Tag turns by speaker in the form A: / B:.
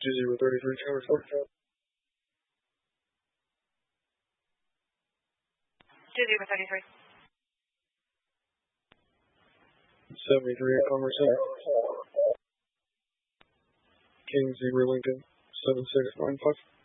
A: 2033 Tower 4.
B: 2033.
A: 73 Commerce Center. King 0 Lincoln 7695.